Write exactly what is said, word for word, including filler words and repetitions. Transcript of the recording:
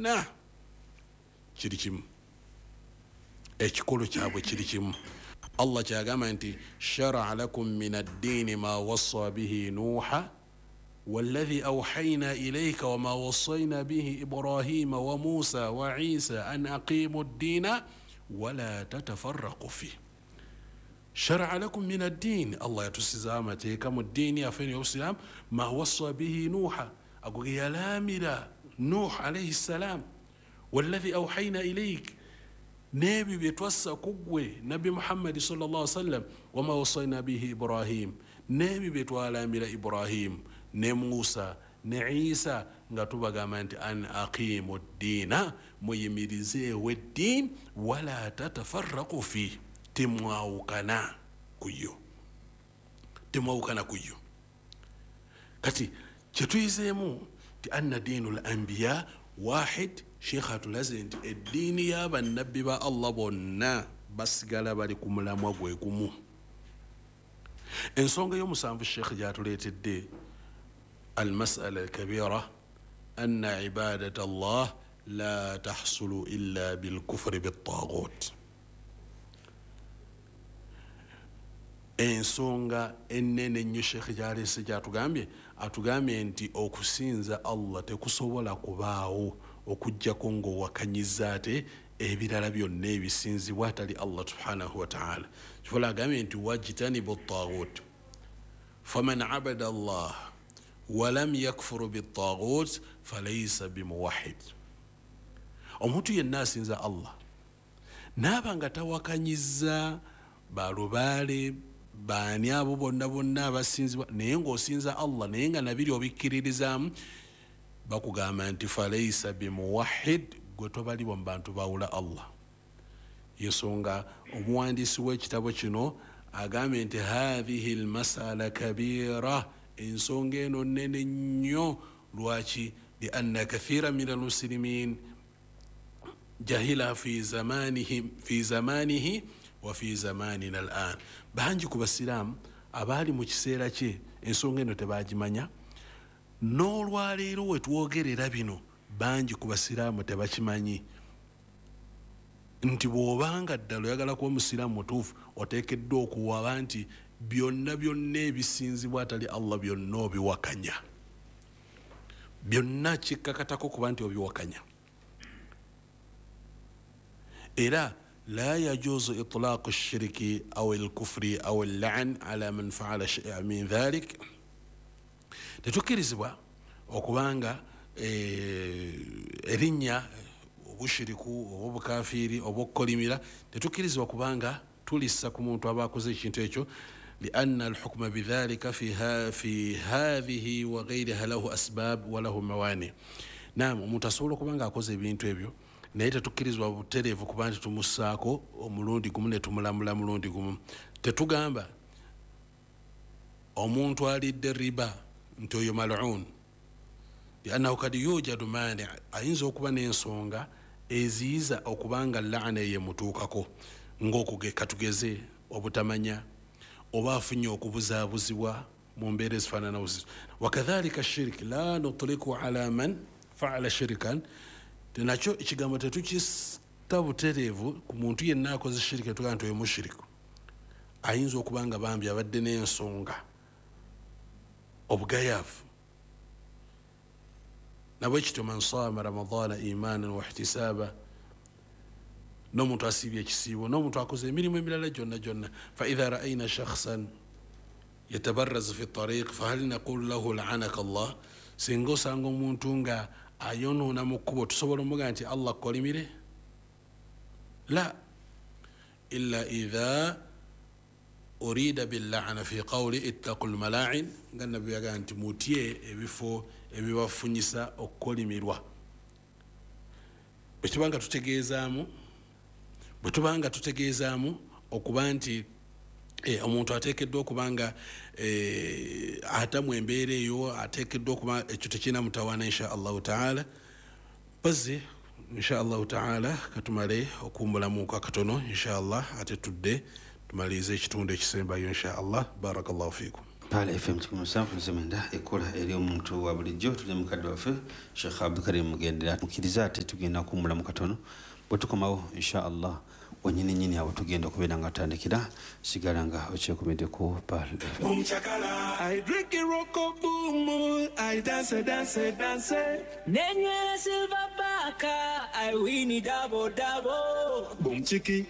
byonna kiri kimu, ekikolo kyabwe kiri kimu. Allah kyagamba nti shara'a lakum min ad-dini ma wassa bihi nuha والذي أوحينا إليك وما وصينا به إبراهيم وموسى وعيسى أن أقيموا الدين ولا تتفرقوا فيه. شرع لكم من الدين الله يتسزام تيكم الدين يا فين السلام ما وصى به نوح أقول يا لامرا نوح عليه السلام والذي أوحينا إليك نبي بيتوسى كوكوي نبي محمد صلى الله عليه وسلم وما وصينا به إبراهيم نبي بيتوالا ملا إبراهيم ne Musa ne Isa nga tubagamba nti an aqimu ddina muyimirizeewo eddiini wala tatafarraqu fi, temwawukana kuyo temwawukana kuyo. Kati kyetuyizeemu ti anna diinu l anbiya wahid, sheikh atulaze nti eddiini y'abannabbi ba Allah bonna basigala bali ku mulamwa gwe gumu. Ensonga y'omusanvu sheikh gyatuleetedde المسألة الكبيرة أن عبادة الله لا تحصل إلا بالكفر بالطاغوت. ensonga ennene ennyo sheekh gyalese gyatugambye atugambye nti okusinza Allah tekusobola kubaawo okujjako ng'owakanyiza ate ebirala byonna ebisinzibwa atali Allah subhanahu wa ta'ala. Kifola agambye nti wajtanibu at-taghut faman abada Allah ولم يكفر بالطاغوت فليس بموحد. omuntu yenna asinza Allah naaba nga tawakanyiza balubaale baani abo bonna bonna abasinzibwa naye ng'osinza Allah naye nga nabiri obikkiririzaamu, bakugamba nti falaisa bimuwahid, gwe tobalibwa mu bantu bawula Allah. Yensonga omuwandiisi w'ekitabo kino agambye nti hadhihi almasala kabira, ensonga eno nnene nnyo. Lwaki? lianna kathira min almuslimin jahila fi zamanihim fi zamanihi wa fi zamanina al'an. Bangi ku basiraamu abaali mu kiseera kye ensonga eno tebagimanya, n'olwaleero we twogerera bino bangi ku basiraamu tebakimanyi nti bw'obanga ddala oyagala kuba omusiraamu mutuufu oteekeddwa okuwaba nti byonna byonna ebisinzibwa atali Allah byonna obiwakanya, byonna kikkakatako kuba nti obiwakanya. Era la yajuzu itlaqu ash-shirki aw al-kufri aw al-la'n ala man fa'ala shay'an min dhalik. Tetukkirizibwa okubanga erinnya obushiriku obukafiri obukolimira tetukkirizibwa kubanga tulissa ku muntu abakoze ekintu ekyo, لأن الحكم بذلك في ها في هذه وغيرها له أسباب وله موانع. نعم متصور kubanga akoze ebintu ebyo naye tetukkirizibwa butereevu kuba nti tumussaako omulundi gumu ne tumulamula mulundi gumu. Tetugamba omuntu alidde riba nti oyo mal'un, liannahu kad yujadu mani, ayinza okuba n'ensonga eziyiza okubanga laana yemutuukako, ng'okugeka tugeze obutamanya oba afunye okubuzaabuzibwa mu mbeera ezifaanana buzizo. Wakadhalika shirk la nutliku ala man faala shirkan, tenakyo ekigambo tetukista butereevu ku muntu yenna akoze shirika tugamba nti oyo mushiriku. Ayinza okuba nga bambi abadde n'ensonga obugayaavu. Nabwekityo man saama ramadana imanan wa ihtisaba, n'omuntu asibye ekisiibo, n'omuntu akoze emirimu emirala gyonna gyonna. fa idha ra'ayna shakhsan yatabarrazu fi tariq fahal naqulu lahu la'anaka Allah, singa osanga omuntu nga ayonoona mu kkubo tusobola omuga nti Allah kolimire? La, illa idha urida billa'ana fi qawli ittaqu lmala'in, nga nabbi yagaa nti mutye ebifo ebibafunyisa okukolimirwa. bwetubanga tutegeezaamu bwetubanga tutegeezaamu okuba nti eh, omuntu ateekeddwa okubanga eh, atamu embeera eyo ateekeddwa okuba ekyo tekirina mutawaana insha allahu taala. bazze insha allahu taala katumale okumbulamuka katono insha allah ate tudde tumalirize ekitundu ekisembayo insha allah. barakallahu fikum. Pale F M kikumusaafu nsemenda ekola eri omuntu wa bulijjo tuli mukadde waffe Sheikh Abdulkarim Mugendera mukkiriza ate tugenda kuwummula mu katono bwe tukomawo insha Allah wanyini nyini abo tugenda okubeera nga atandikira sigala nga okyekumidde ku Pale F M. I drink a rock boom, I dance, dance, dance. Nenye silver baka, I win it double double. Boom chiki.